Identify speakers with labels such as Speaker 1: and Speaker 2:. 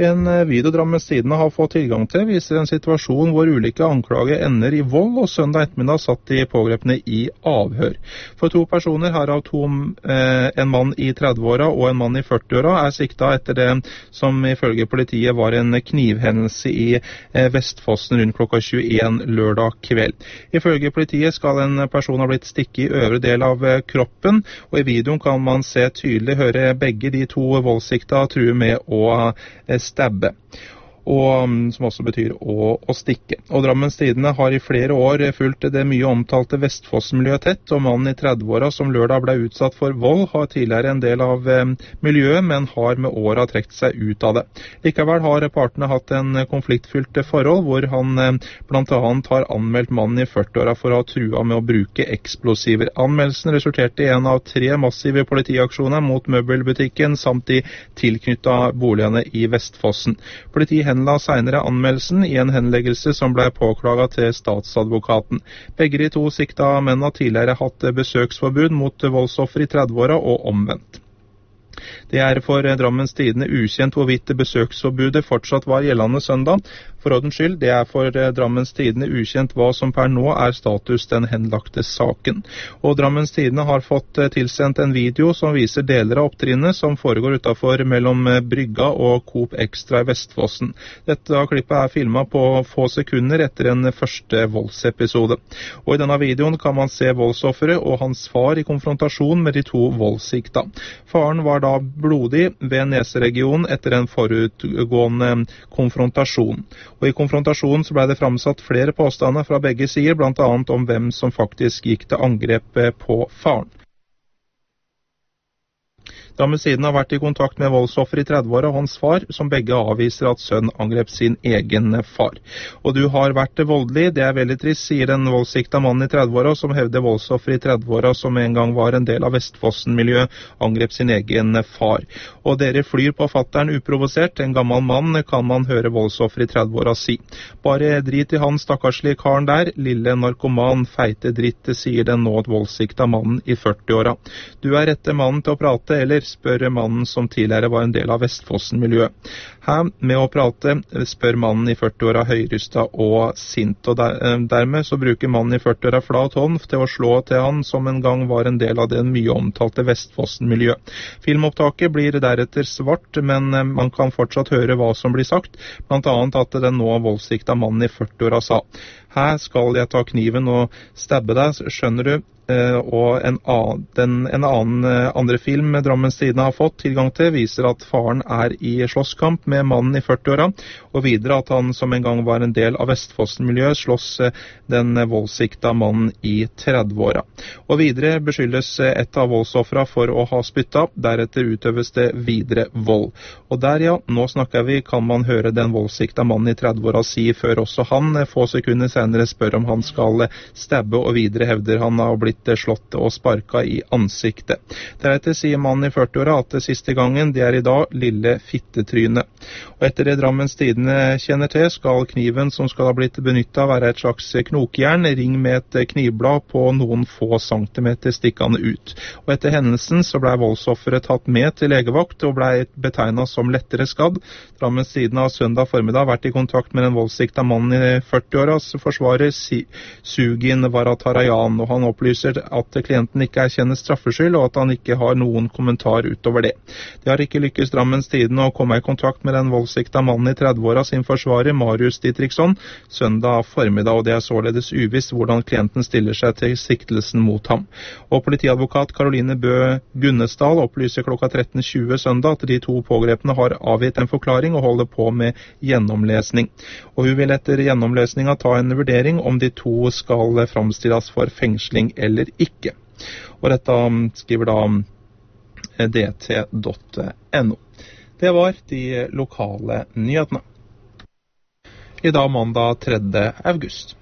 Speaker 1: En video Drammens Tidende har fått tilgang til viser en situasjon hvor ulike anklager ender i vold, og søndag ettermiddag satt de pågrepne i avhør. For 2 personer, herav en mann i 30-åra og en mann i 40-åra, er sikta etter det som ifølge politiet var en knivhendelse i Vestfossen rundt klokka 21 lørdag kveld. Ifølge politiet skal en person ha blitt stikket i øvre del av kroppen, og i videoen kan man se tydelig høre begge de 2 voldssikta true med å stabbe. Som også betyr å stikke. Og Drammens Tidende har i flere år fulgt det mye omtalte Vestfossen-miljøet tett, og mannen i 30-åra som lørdag ble utsatt for vold, har tidligere en del av miljøet, men har med åra trekt seg ut av det. Likevel har partene hatt en konfliktfylt forhold, hvor han blant annet har anmeldt mannen i 40-åra for å ha trua med å bruke eksplosiver. Anmeldelsen resulterte i en av 3 massive politiaksjoner mot møbelbutikken, samt de tilknyttede boligene i Vestfossen. Politiet henla senere anmeldelsen i en henleggelse som ble påklaget til statsadvokaten. Begge de 2 sikta menn har tidligere hatt besøksforbud mot voldsoffer i 30-åra og omvendt. Det er for Drammens Tidende ukjent hvorvidt besøksforbudet fortsatt var gjeldende søndag. For ordens skyld, det er for Drammens Tidende ukjent hva som per nå er status den henlagte saken. Og Drammens Tidende har fått tilsendt en video som viser deler av opptrinnet som foregår utenfor mellom Brygga og Coop Extra i Vestfossen. Dette klippet er filmet på få sekunder etter en første voldsepisode. Og i denne videoen kan man se voldsofferet og hans far i konfrontasjon med de 2 voldssikta. Faren var da blodig ved neseregionen etter en forutgående konfrontasjon. Og i konfrontasjonen så ble det framsatt flere påstander fra begge sider, blant annet om hvem som faktisk gikk til angrep på faren. Drammens Tidende har vært i kontakt med voldsoffer i 30-åra og hans far, som begge avviser at sønn angrep sin egen far. Og du har vært voldelig, det er veldig trist, sier den voldssikta mannen i 30-åra, som hevder voldsoffer i 30-åra, som en gang var en del av Vestfossen-miljøet, angrep sin egen far. Og dere flyr på fatteren uprovosert, en gammel mann, kan man høre voldsoffer i 30-åra si. Bare drit i han stakkarslige karen der, lille narkoman, feite dritt, sier den nå voldssikta mannen i 40-åra. Du er rette mannen til å prate, eller spør mannen som tidligere var en del av Vestfossen-miljøet. Her med å prate spør mannen i 40-åra høyrystet og sint, og dermed så bruker mannen i 40-åra flat hånd til å slå til han som en gang var en del av det mye omtalte Vestfossen-miljøet. Filmopptaket blir deretter svart, men man kan fortsatt høre hva som blir sagt, blant annet at den nå voldssikta mannen i 40-åra sa: «Her skal jeg ta kniven og stabbe deg, skjønner du?» Og en andre film Drammens Tidende har fått tilgang til viser at faren er i slåsskamp med mannen i 40-åra, og videre at han som en gang var en del av Vestfossen-miljøet slåss den voldssikta mannen i 30-åra. Og videre beskyldes et av voldsoffera for å ha spytta, deretter utøves det videre vold. Og der ja, nå snakker vi, kan man høre den voldssikta mannen i 30-åra si, før også han få sekunder senere spør om han skal stabbe, og videre hevder han har blitt slått og sparka i ansiktet. Deretter sier mannen i 40-åra at det siste gangen det er i dag, lille fittetryne. Og etter det Drammens Tidende kjenner til, skal kniven som skal ha blitt benyttet være et slags knokjern, ring med et knivblad på noen få centimeter stikkende ut. Og etter hendelsen så ble voldsofferet tatt med til legevakt og ble betegnet som lettere skadd. Drammens Tidende har søndag formiddag vært i kontakt med den voldssikta mannen i 40-åras forsvarer Sugin Varatarayan, og han opplyser at klienten ikke erkjenner straffskyld, og at han ikke har noen kommentar utover det. Det har ikke lykkes Drammens Tidende å komme i kontakt med den voldssikta mannen i 30-åra sin forsvarer, Marius Dietrichson, søndag formiddag, og det er således uvisst hvordan klienten stiller seg til siktelsen mot ham. Og politiadvokat Caroline Bø Gunnesdal opplyser klokka 13.20 søndag at de 2 pågrepne har avgitt en forklaring og holder på med gjennomlesning. Og hun vil etter gjennomlesninga ta en vurdering om de 2 skal framstilles for fengsling eller ikke. Og dette skriver da dt.no. Det var de lokale nyhetene. I dag mandag 3. august.